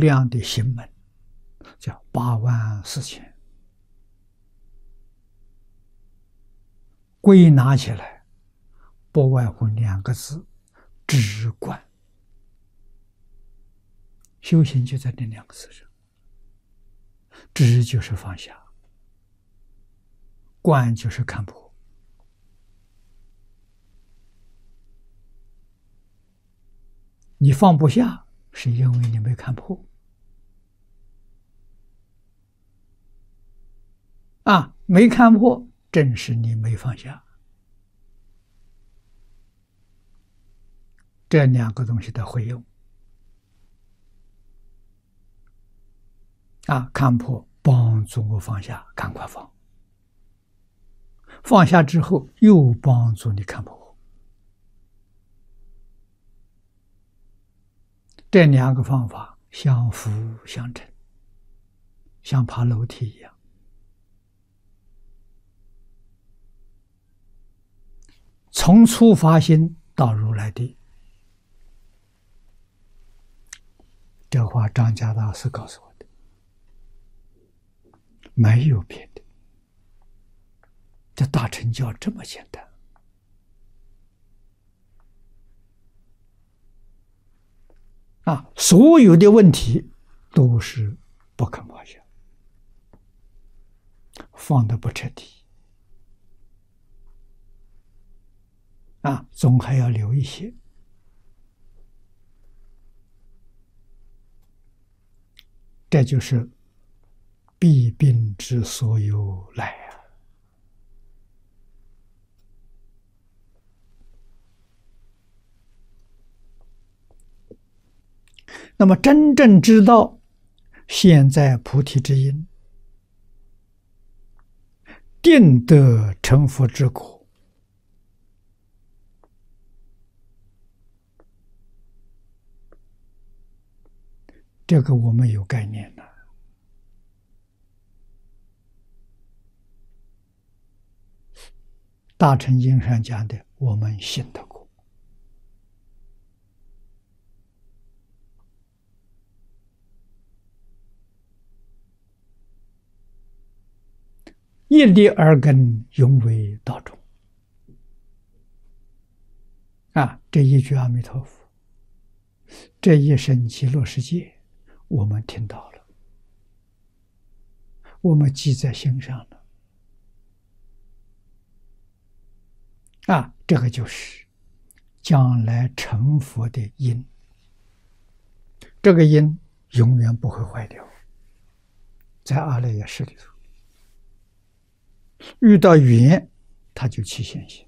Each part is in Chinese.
量的行门，叫84000。归纳起来，不外乎2个字：止观。修行就在这2个字上，止就是放下，观就是看破。你放不下，是因为你没看破。没看破，正是你没放下。这2个东西的会用。看破帮助我放下，赶快放。放下之后，又帮助你看破。这2个方法相辅相成，像爬楼梯一样。从初发心到如来地，这话张家大师告诉我的，没有别的。这大乘教这么简单。所有的问题都是不肯放下，放得不彻底，总还要留一些。这就是弊病之所由来啊。那么真正知道现在菩提之因，定得成佛之果，这个我们有概念了。大乘经上讲的，我们信得过。一粒耳根，永为道中。这一句阿弥陀佛，这一声极乐世界，我们听到了，我们记在心上了。这个就是将来成佛的因。这个因永远不会坏掉，在阿赖耶识里头。遇到缘，它就起现行。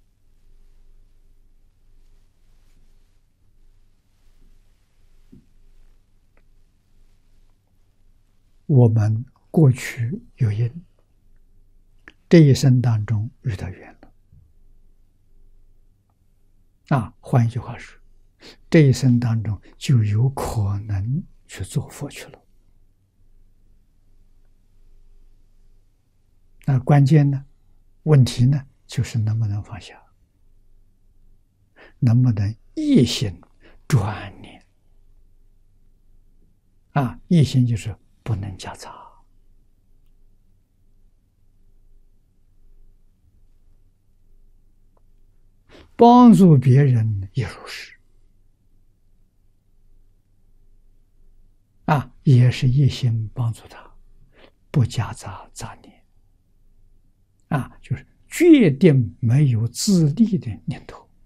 我们过去有因，这一生当中遇到缘了。换一句话说，这一生当中就有可能去做佛去了。那关键呢？问题呢？就是能不能放下，能不能一心专念。一心就是不能夹杂。帮助别人也如是。也是一心帮助他，不夹杂杂念。就是决定没有自利的念头。